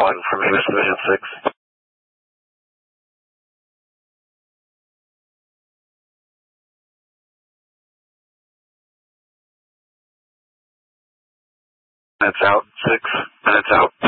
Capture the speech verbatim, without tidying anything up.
one from English Division six. Minutes out, six minutes out.